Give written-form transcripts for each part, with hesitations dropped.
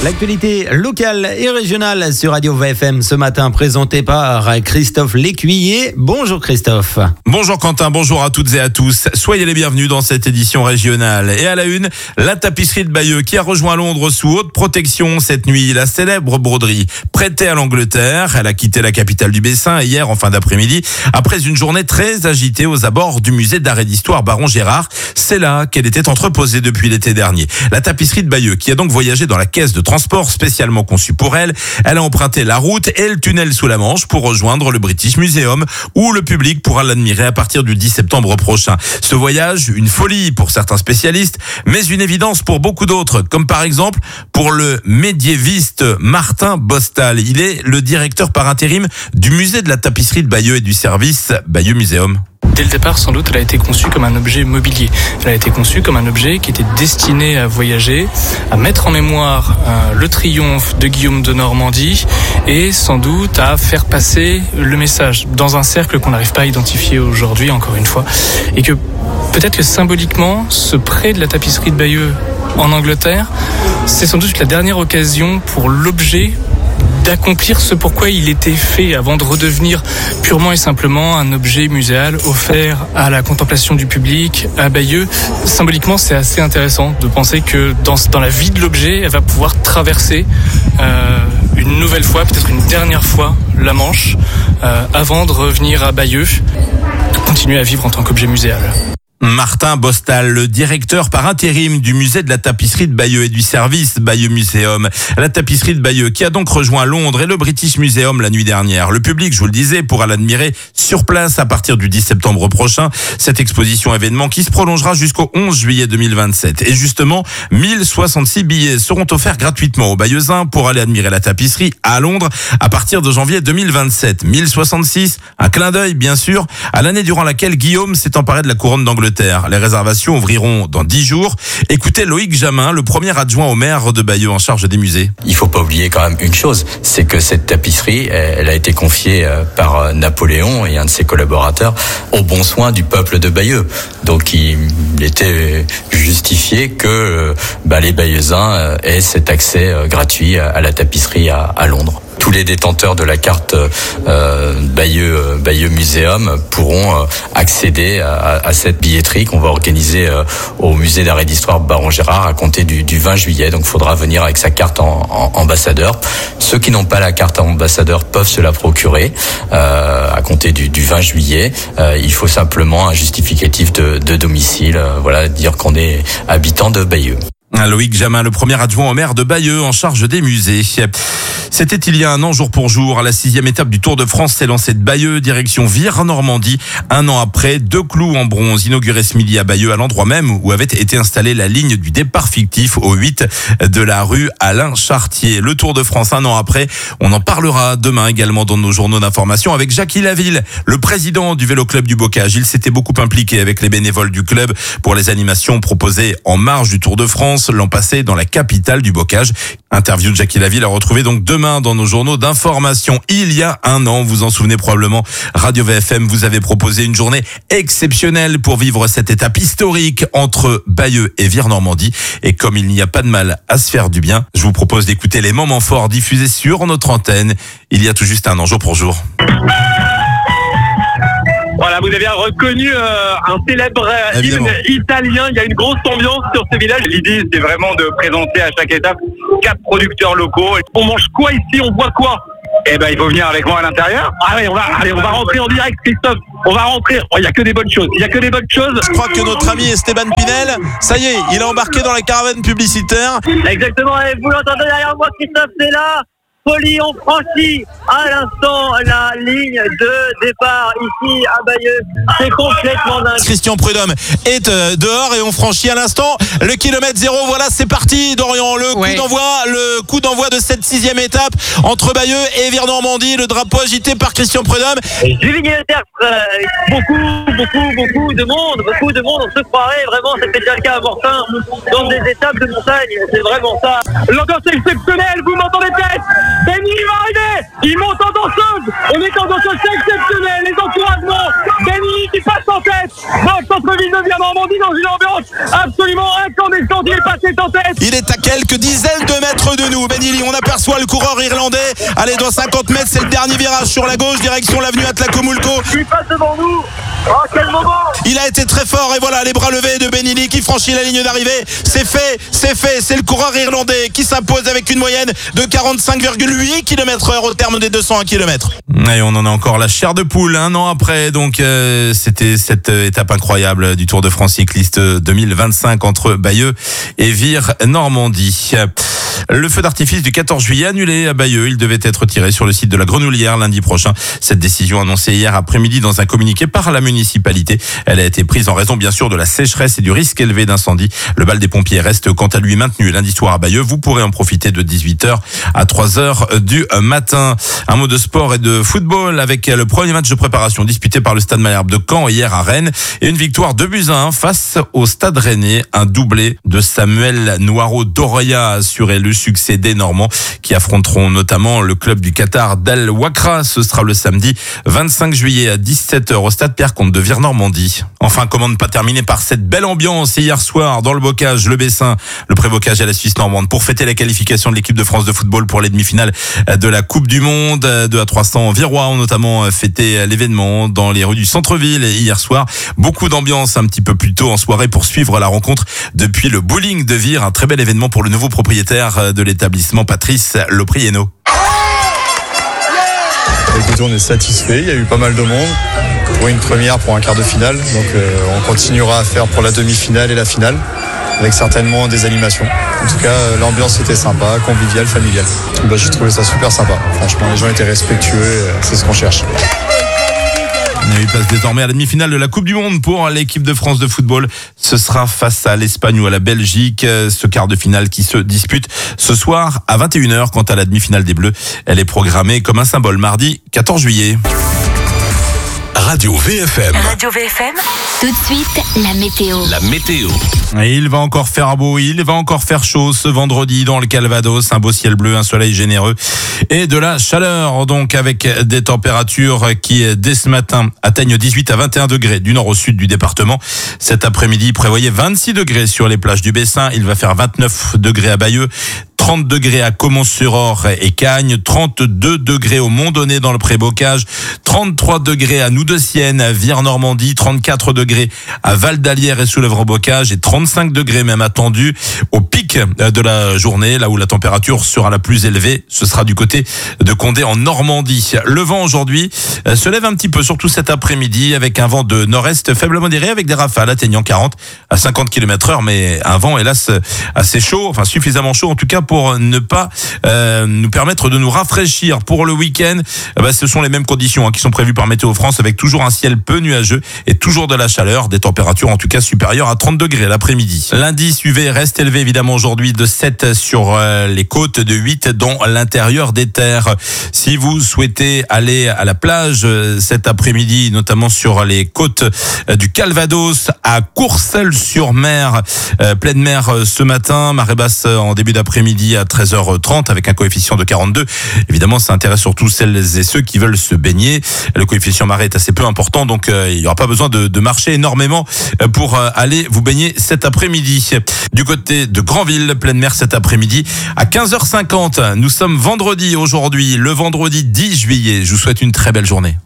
L'actualité locale et régionale sur Radio VFM ce matin, présentée par Christophe Lécuyer. Bonjour Christophe. Bonjour Quentin, bonjour à toutes et à tous. Soyez les bienvenus dans cette édition régionale. Et à la une, la tapisserie de Bayeux qui a rejoint Londres sous haute protection cette nuit. La célèbre broderie prêtée à l'Angleterre. Elle a quitté la capitale du Bessin hier en fin d'après-midi après une journée très agitée aux abords du musée d'art et d'histoire Baron Gérard. C'est là qu'elle était entreposée depuis l'été dernier. La tapisserie de Bayeux qui a donc voyagé dans la caisse de transport spécialement conçue pour elle. Elle a emprunté la route et le tunnel sous la Manche pour rejoindre le British Museum où le public pourra l'admirer à partir du 10 septembre prochain. Ce voyage, une folie pour certains spécialistes, mais une évidence pour beaucoup d'autres, comme par exemple pour le médiéviste Martin Bostal. Il est le directeur par intérim du musée de la tapisserie de Bayeux et du service Bayeux Museum. Dès le départ, sans doute, elle a été conçue comme un objet mobilier. Elle a été conçue comme un objet qui était destiné à voyager, à mettre en mémoire le triomphe de Guillaume de Normandie et sans doute à faire passer le message dans un cercle qu'on n'arrive pas à identifier aujourd'hui, encore une fois. Et que peut-être que symboliquement, ce prêt de la tapisserie de Bayeux en Angleterre, c'est sans doute la dernière occasion pour l'objet d'accomplir ce pourquoi il était fait avant de redevenir purement et simplement un objet muséal offert à la contemplation du public à Bayeux. Symboliquement, c'est assez intéressant de penser que dans la vie de l'objet, elle va pouvoir traverser une nouvelle fois, peut-être une dernière fois, la Manche avant de revenir à Bayeux, continuer à vivre en tant qu'objet muséal. Martin Bostal, le directeur par intérim du musée de la tapisserie de Bayeux et du service Bayeux Museum. La tapisserie de Bayeux qui a donc rejoint Londres et le British Museum la nuit dernière. Le public, je vous le disais, pourra l'admirer sur place à partir du 10 septembre prochain. Cette exposition événement qui se prolongera jusqu'au 11 juillet 2027. Et justement, 1066 billets seront offerts gratuitement aux Bayeuxins pour aller admirer la tapisserie à Londres à partir de janvier 2027. 1066, un clin d'œil bien sûr à l'année durant laquelle Guillaume s'est emparé de la couronne d'Angleterre. Les réservations ouvriront dans 10 jours. Écoutez Loïc Jamin, le premier adjoint au maire de Bayeux en charge des musées. Il faut pas oublier quand même une chose, c'est que cette tapisserie, elle a été confiée par Napoléon et un de ses collaborateurs au bon soin du peuple de Bayeux. Donc il était justifié que les Bayeuxins aient cet accès gratuit à la tapisserie à Londres. Tous les détenteurs de la carte Bayeux Museum pourront accéder à cette billetterie qu'on va organiser au musée d'art et d'histoire Baron Gérard à compter du 20 juillet. Donc il faudra venir avec sa carte en ambassadeur. Ceux qui n'ont pas la carte ambassadeur peuvent se la procurer à compter du 20 juillet. Il faut simplement un justificatif de domicile, dire qu'on est habitant de Bayeux. Loïc Jamin, le premier adjoint au maire de Bayeux en charge des musées. C'était il y a un an, jour pour jour. La 6e étape du Tour de France s'est lancée de Bayeux, direction Vire-Normandie. Un an après, 2 clous en bronze inaugurés ce midi à Bayeux, à l'endroit même où avait été installée la ligne du départ fictif au 8 de la rue Alain Chartier. Le Tour de France, un an après, on en parlera demain également dans nos journaux d'information avec Jackie Laville, le président du Vélo Club du Bocage. Il s'était beaucoup impliqué avec les bénévoles du club pour les animations proposées en marge du Tour de France l'an passé dans la capitale du Bocage. Interview de Jackie Laville à retrouver donc demain dans nos journaux d'information. Il y a un an, vous en souvenez probablement, Radio VFM vous avait proposé une journée exceptionnelle pour vivre cette étape historique entre Bayeux et Vire-Normandie. Et comme il n'y a pas de mal à se faire du bien, je vous propose d'écouter les moments forts diffusés sur notre antenne il y a tout juste un an, jour pour jour. Voilà, vous avez bien reconnu un célèbre hymne italien. Il y a une grosse ambiance sur ce village. L'idée, c'est vraiment de présenter à chaque étape 4 producteurs locaux. On mange quoi ici? On boit quoi? Eh ben, il faut venir avec moi à l'intérieur. Allez, on va rentrer en direct, Christophe. On va rentrer. Il y a que des bonnes choses. Je crois que notre ami Esteban Pinel, ça y est, il est embarqué dans la caravane publicitaire. Exactement. Et vous l'entendez derrière moi, Christophe, c'est là. Folie, on franchit à l'instant la ligne de départ ici à Bayeux. C'est complètement dingue. Christian Prudhomme est dehors et on franchit à l'instant le kilomètre 0. Voilà, c'est parti, Dorian. Le coup d'envoi de cette 6e étape entre Bayeux et Vire-Normandie. Le drapeau agité par Christian Prudhomme. Juvigny-le-Tertre, beaucoup de monde. On se croirait vraiment, c'était déjà le cas à Mortain, dans des étapes de montagne. C'est vraiment ça. L'ambiance est exceptionnelle, vous m'entendez peut-être? Benny va arriver. Il monte en danseuse. On est en danseuse, c'est exceptionnel. Les encouragements. Benny qui passe en tête dans le centre-ville de Vire-Normandie dans une ambiance absolument incandescente. Il est passé en tête. Il est à quelques dizaines de mètres de nous. Benny Lee, on aperçoit le coureur irlandais. Allez, dans 50 mètres, c'est le dernier virage sur la gauche, direction l'avenue Atlacomulco. Il passe devant nous. Oh, quel moment. Il a été très fort et voilà les bras levés de Benny Lee qui franchit la ligne d'arrivée. C'est fait. C'est le coureur irlandais qui s'impose avec une moyenne de 45,8 km/h au terme des 201 km. Et on en a encore la chair de poule un an après. Donc c'était cette étape incroyable du Tour de France cycliste 2025 entre Bayeux et Vire-Normandie. Le feu d'artifice du 14 juillet annulé à Bayeux. Il devait être tiré sur le site de la Grenoulière lundi prochain. Cette décision annoncée hier après-midi dans un communiqué par la municipalité. Elle a été prise en raison bien sûr de la sécheresse et du risque élevé d'incendie. Le bal des pompiers reste quant à lui maintenu lundi soir à Bayeux. Vous pourrez en profiter de 18h à 3h du matin. Un mot de sport et de football avec le premier match de préparation disputé par le Stade Malherbe de Caen hier à Rennes et une victoire 2-1 face au Stade Rennais. Un doublé de Samuel Noiro-Doroya a assuré le succès des Normands qui affronteront notamment le club du Qatar d'Al Wakra. Ce sera le samedi 25 juillet à 17h au Stade Pierre-Comte de Vire-Normandie. Enfin, comment ne pas terminer par cette belle ambiance hier soir dans le Bocage, le Bessin, le pré-bocage à la Suisse normande pour fêter la qualification de l'équipe de France de football pour les demi-finales de la Coupe du Monde. 2 à 300 Virois ont notamment fêté l'événement dans les rues du centre-ville hier soir. Beaucoup d'ambiance un petit peu plus tôt en soirée pour suivre la rencontre depuis le bowling de Vire. Un très bel événement pour le nouveau propriétaire de l'établissement, Patrice Loprieno. Écoutez, on est satisfait, il y a eu pas mal de monde pour une première, pour un quart de finale, donc on continuera à faire pour la demi-finale et la finale avec certainement des animations. En tout cas, l'ambiance était sympa, conviviale, familiale. J'ai trouvé ça super sympa, franchement les gens étaient respectueux, c'est ce qu'on cherche. Il passe désormais à la demi-finale de la Coupe du Monde pour l'équipe de France de football. Ce sera face à l'Espagne ou à la Belgique. Ce quart de finale qui se dispute ce soir à 21h. Quant à la demi-finale des Bleus, elle est programmée comme un symbole mardi 14 juillet. Radio VFM. Radio VFM. Tout de suite, la météo. La météo. Et il va encore faire beau, il va encore faire chaud ce vendredi dans le Calvados. Un beau ciel bleu, un soleil généreux et de la chaleur. Donc avec des températures qui, dès ce matin, atteignent 18 à 21 degrés du nord au sud du département. Cet après-midi, prévoyez 26 degrés sur les plages du Bessin. Il va faire 29 degrés à Bayeux. 30 degrés à Caumont-sur-Orge et Cagnes, 32 degrés au Mont-Donné dans le Pré-Bocage, 33 degrés à Noudeciennes, à Vire-Normandie, 34 degrés à Val-d'Alière et Soulèvre-Bocage et 35 degrés même attendus au pic de la journée, là où la température sera la plus élevée. Ce sera du côté de Condé en Normandie. Le vent aujourd'hui se lève un petit peu, surtout cet après-midi, avec un vent de nord-est faible modéré avec des rafales atteignant 40 à 50 km/h, mais un vent hélas assez chaud, enfin suffisamment chaud en tout cas pour ne pas nous permettre de nous rafraîchir pour le week-end. Ce sont les mêmes conditions qui sont prévues par Météo France avec toujours un ciel peu nuageux et toujours de la chaleur, des températures en tout cas supérieures à 30 degrés l'après-midi. L'indice UV reste élevé évidemment aujourd'hui de 7 sur les côtes, de 8 dans l'intérieur des terres. Si vous souhaitez aller à la plage cet après-midi, notamment sur les côtes du Calvados, à Courcelles-sur-Mer, pleine mer ce matin, marée basse en début d'après-midi à 13h30 avec un coefficient de 42. Évidemment, ça intéresse surtout celles et ceux qui veulent se baigner. Le coefficient marée est assez peu important, donc il n'y aura pas besoin de marcher énormément pour aller vous baigner cet après-midi. Du côté de Granville, pleine mer cet après-midi à 15h50. Nous sommes vendredi aujourd'hui, le vendredi 10 juillet. Je vous souhaite une très belle journée.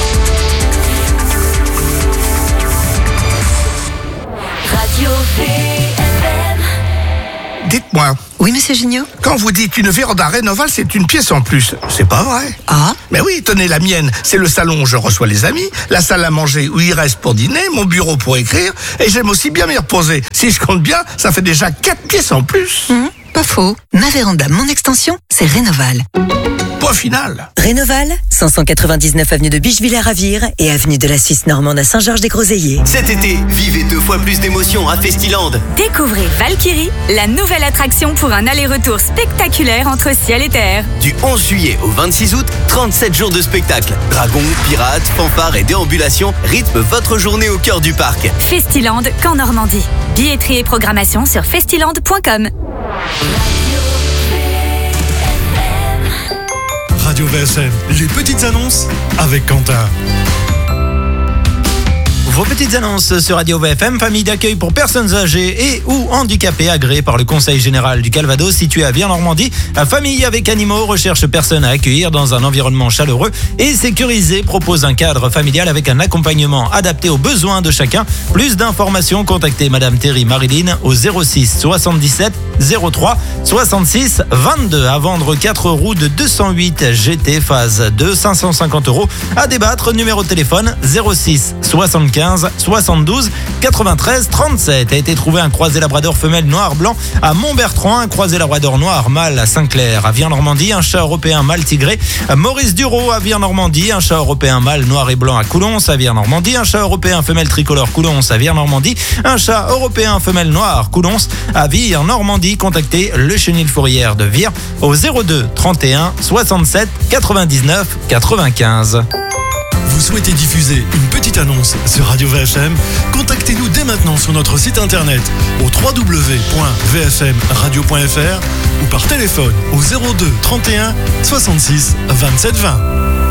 Radio VFM. Dites-moi. Oui, monsieur Gignot. Quand vous dites une véranda Rénoval, c'est une pièce en plus. C'est pas vrai. Ah. Mais oui, tenez la mienne. C'est le salon où je reçois les amis, la salle à manger où ils restent pour dîner, mon bureau pour écrire, et j'aime aussi bien m'y reposer. Si je compte bien, ça fait déjà 4 pièces en plus. Pas faux. Ma véranda, mon extension, c'est Rénoval. Point final. Rénoval, 599 avenue de Bicheville-à-Ravire et avenue de la Suisse normande à Saint-Georges-des-Groseilliers. Cet été, vivez 2 fois plus d'émotions à Festiland. Découvrez Valkyrie, la nouvelle attraction pour un aller-retour spectaculaire entre ciel et terre. Du 11 juillet au 26 août, 37 jours de spectacle. Dragons, pirates, fanfares et déambulations rythment votre journée au cœur du parc. Festiland, qu'en Normandie. Billetterie et programmation sur festiland.com. Radio VFM, les petites annonces avec Quentin. Vos petites annonces sur Radio VFM, famille d'accueil pour personnes âgées et ou handicapées agréée par le Conseil général du Calvados situé à Vire-Normandie. Famille avec animaux recherche personnes à accueillir dans un environnement chaleureux et sécurisé, propose un cadre familial avec un accompagnement adapté aux besoins de chacun. Plus d'informations, contactez Madame Terry Marilyn au 06 77 03 66 22. À vendre 4 roues de 208 GT phase 2, 550 €. À débattre, numéro de téléphone 06 75 72 93 37. A été trouvé un croisé labrador femelle noir-blanc à Montbertrand, un croisé labrador noir mâle à Saint-Clair à Vire-Normandie, un chat européen mâle tigré à Maurice Dureau à Vire-Normandie, un chat européen mâle noir et blanc à Coulons à Vire-Normandie, un chat européen femelle tricolore Coulons à Vire-Normandie, un chat européen femelle noire Coulons à Vire-Normandie. Contactez le Chenil Fourrière de Vire au 02 31 67 99 95. Vous souhaitez diffuser une petite annonce sur Radio VFM? Contactez-nous dès maintenant sur notre site internet au www.vfmradio.fr ou par téléphone au 02 31 66 27 20.